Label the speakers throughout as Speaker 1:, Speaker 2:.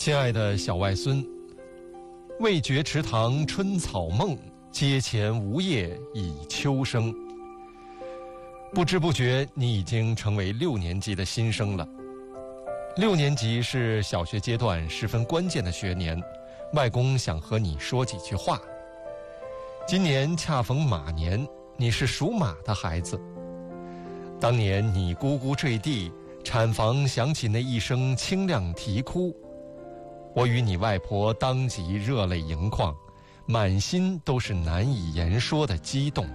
Speaker 1: 亲爱的小外孙，未觉池塘春草梦，阶前梧叶已秋声。不知不觉，你已经成为6年级的新生了。6年级是小学阶段十分关键的学年，外公想和你说几句话。今年恰逢马年，你是属马的孩子。当年你咕咕坠地，产房响起那一声清亮啼哭，我与你外婆当即热泪盈眶，满心都是难以言说的激动。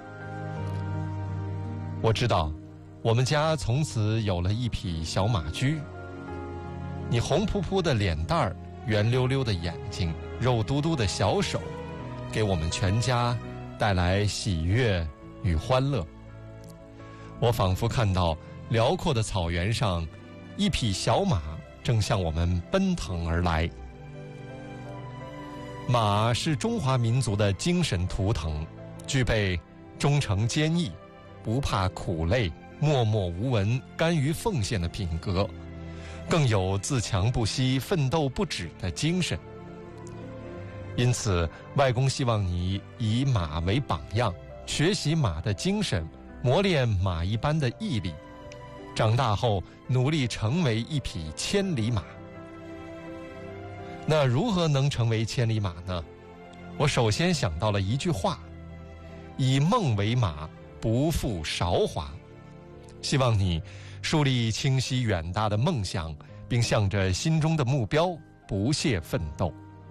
Speaker 1: 我知道，我们家从此有了一匹小马驹。你红扑扑的脸蛋儿，圆溜溜的眼睛，肉嘟嘟的小手，给我们全家带来喜悦与欢乐。我仿佛看到辽阔的草原上，一匹小马正向我们奔腾而来。马是中华民族的精神图腾，具备忠诚坚毅、不怕苦累、默默无闻、甘于奉献的品格，更有自强不息、奋斗不止的精神。因此，外公希望你以马为榜样，学习马的精神，磨练马一般的毅力，长大后努力成为一匹千里马。那如何能成为千里马呢？我首先想到了一句话：以梦为马，不负韶华。希望你树立清晰远大的梦想，并向着心中的目标不懈奋斗。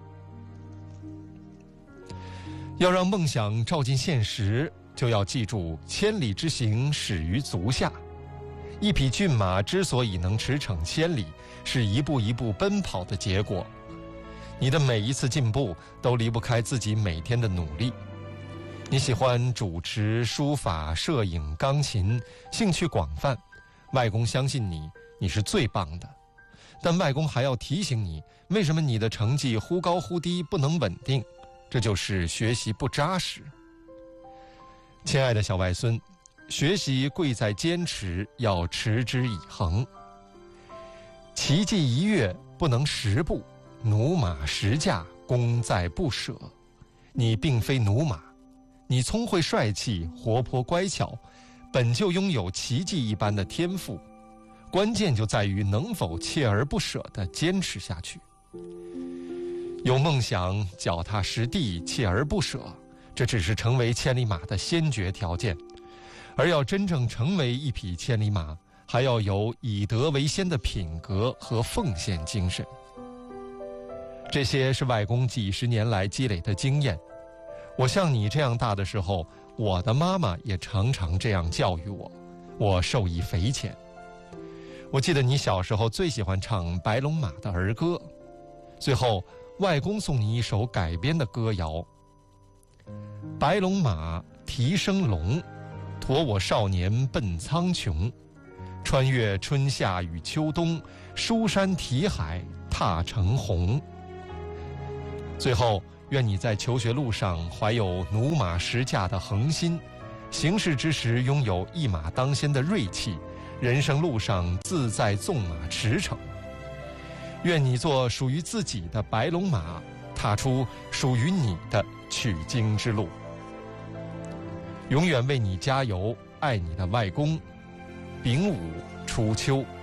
Speaker 1: 要让梦想照进现实，就要记住千里之行始于足下。一匹骏马之所以能驰骋千里，是一步一步奔跑的结果。你的每一次进步都离不开自己每天的努力。你喜欢主持、书法、摄影、钢琴，兴趣广泛，外公相信你是最棒的。但外公还要提醒你，为什么你的成绩忽高忽低，不能稳定？这就是学习不扎实。亲爱的小外孙，学习贵在坚持，要持之以恒。奇迹一跃不能10步，驽马10驾，功在不舍。你并非驽马，你聪慧帅气、活泼乖巧，本就拥有奇迹一般的天赋，关键就在于能否锲而不舍地坚持下去。有梦想，脚踏实地，锲而不舍，这只是成为千里马的先决条件。而要真正成为一匹千里马，还要有以德为先的品格和奉献精神。这些是外公几十年来积累的经验。我像你这样大的时候，我的妈妈也常常这样教育我，我受益匪浅。我记得你小时候最喜欢唱白龙马的儿歌，最后外公送你一首改编的歌谣：白龙马蹄声龙，驮我少年奔苍穹，穿越春夏与秋冬，书山题海踏成虹。最后，愿你在求学路上怀有驽马10驾的恒心，行事之时拥有一马当先的锐气，人生路上自在纵马驰骋。愿你做属于自己的白龙马，踏出属于你的取经之路。永远为你加油，爱你的外公。丙午初秋。